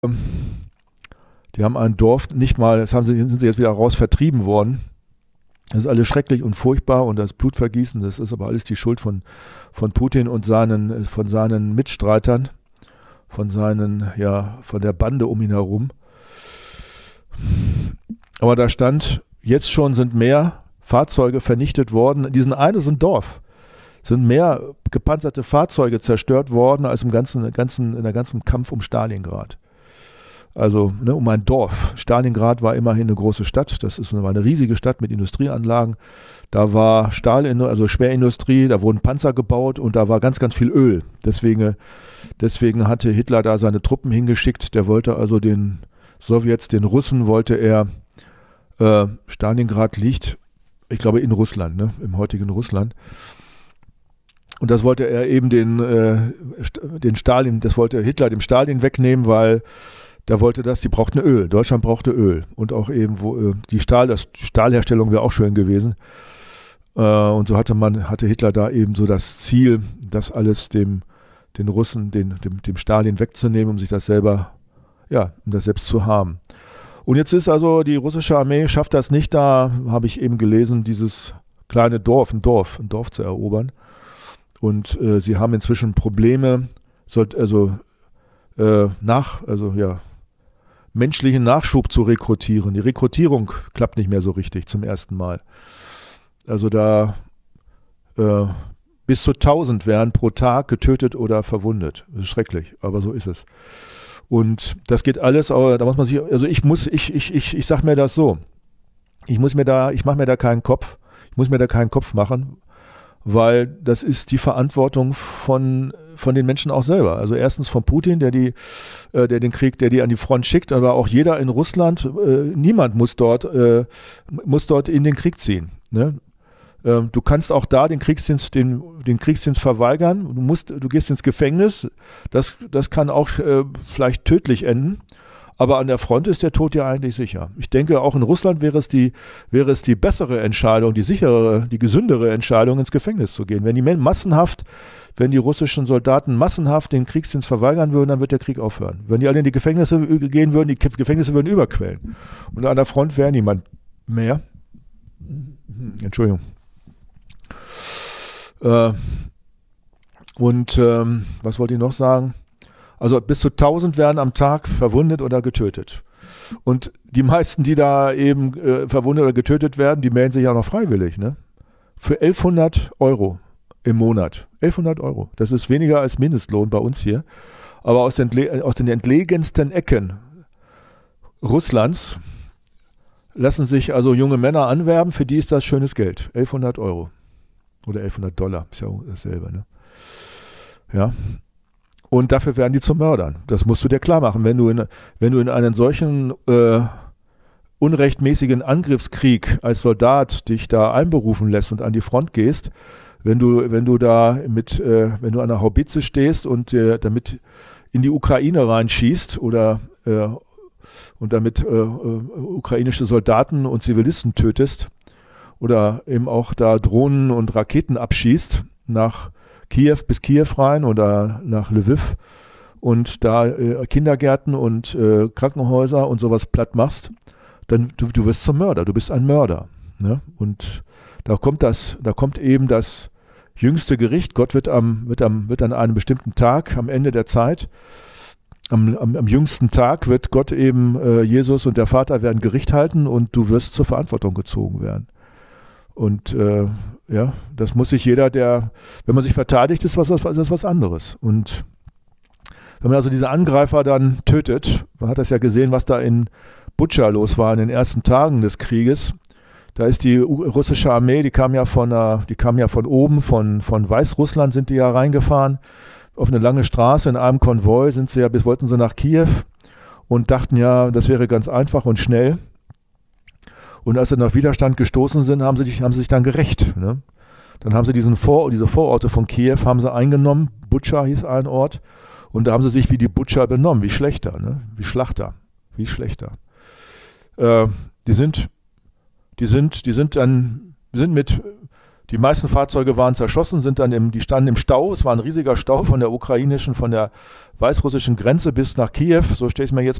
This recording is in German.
Die haben ein Dorf nicht mal, sind sie jetzt wieder raus vertrieben worden. Das ist alles schrecklich und furchtbar und das Blutvergießen, das ist aber alles die Schuld von Putin und von seinen Mitstreitern, von der Bande um ihn herum. Aber da stand, jetzt schon sind mehr Fahrzeuge vernichtet worden. In diesem einen Dorf sind mehr gepanzerte Fahrzeuge zerstört worden als in der ganzen Kampf um Stalingrad. Also um ein Dorf. Stalingrad war immerhin eine große Stadt. War eine riesige Stadt mit Industrieanlagen. Da war also Schwerindustrie, da wurden Panzer gebaut und da war ganz, ganz viel Öl. Deswegen hatte Hitler da seine Truppen hingeschickt. Der wollte also den Sowjets, den Russen, wollte er, Stalingrad liegt, ich glaube in Russland, ne, im heutigen Russland. Und das wollte er eben das wollte Hitler dem Stalin wegnehmen, weil die brauchten Öl. Deutschland brauchte Öl. Und auch eben, die Stahlherstellung wäre auch schön gewesen. Und so hatte Hitler da eben so das Ziel, das alles den Russen, dem Stalin wegzunehmen, um sich das selber, um das selbst zu haben. Und jetzt ist also die russische Armee schafft das nicht, da habe ich eben gelesen, dieses kleine Dorf, ein Dorf zu erobern. Und sie haben inzwischen Probleme, menschlichen Nachschub zu rekrutieren. Die Rekrutierung klappt nicht mehr so richtig zum ersten Mal. Also da bis zu 1000 werden pro Tag getötet oder verwundet. Das ist schrecklich, aber so ist es. Und das geht alles, aber da muss man sich, also ich sag mir das so. Ich mache mir da keinen Kopf. Ich muss mir da keinen Kopf machen, weil das ist die Verantwortung von den Menschen auch selber. Also erstens von Putin, der die an die Front schickt, aber auch jeder in Russland, niemand muss dort in den Krieg ziehen. Ne? Du kannst auch da den Kriegsdienst verweigern. Du gehst ins Gefängnis. Das kann auch vielleicht tödlich enden. Aber an der Front ist der Tod ja eigentlich sicher. Ich denke, auch in Russland wäre es die bessere Entscheidung, die sicherere, die gesündere Entscheidung, ins Gefängnis zu gehen. Wenn die russischen Soldaten massenhaft den Kriegsdienst verweigern würden, dann wird der Krieg aufhören. Wenn die alle in die Gefängnisse gehen würden, die Gefängnisse würden überquellen. Und an der Front wäre niemand mehr. Entschuldigung. Was wollte ich noch sagen? Also bis zu 1000 werden am Tag verwundet oder getötet. Und die meisten, die da eben verwundet oder getötet werden, die melden sich ja noch freiwillig. Ne? Für 1100 Euro im Monat. 1100 Euro. Das ist weniger als Mindestlohn bei uns hier. Aber aus den entlegensten Ecken Russlands lassen sich also junge Männer anwerben, für die ist das schönes Geld. 1100 Euro. Oder 1100 Dollar. Ist ja dasselbe. Ne? Ja. Und dafür werden die zu Mördern. Das musst du dir klar machen. Wenn du in einen solchen unrechtmäßigen Angriffskrieg als Soldat dich da einberufen lässt und an die Front gehst, wenn du an der Haubitze stehst und damit in die Ukraine reinschießt und damit ukrainische Soldaten und Zivilisten tötest oder eben auch da Drohnen und Raketen abschießt nach Kiew bis Kiew rein oder nach Lviv und da Kindergärten und Krankenhäuser und sowas platt machst, dann du wirst zum Mörder, du bist ein Mörder. Ne? Und da kommt eben das jüngste Gericht. Gott wird an einem bestimmten Tag, am Ende der Zeit, am jüngsten Tag wird Gott eben, Jesus und der Vater werden Gericht halten und du wirst zur Verantwortung gezogen werden. Und das muss sich jeder, wenn man sich verteidigt, ist das was anderes. Und wenn man also diese Angreifer dann tötet, man hat das ja gesehen, was da in Butscha los war in den ersten Tagen des Krieges. Da ist die russische Armee, die kam ja von oben, von Weißrussland sind die ja reingefahren, auf eine lange Straße in einem Konvoi wollten sie nach Kiew und dachten ja, das wäre ganz einfach und schnell. Und als sie nach Widerstand gestoßen sind, haben sie sich dann gerächt. Ne? Dann haben sie diese Vororte von Kiew haben sie eingenommen. Butscha hieß ein Ort. Und da haben sie sich wie die Butscher benommen, wie Schlächter, ne? Wie Schlachter, wie Schlächter. Die Die meisten Fahrzeuge waren zerschossen, die standen im Stau. Es war ein riesiger Stau von der weißrussischen Grenze bis nach Kiew. So stelle ich mir jetzt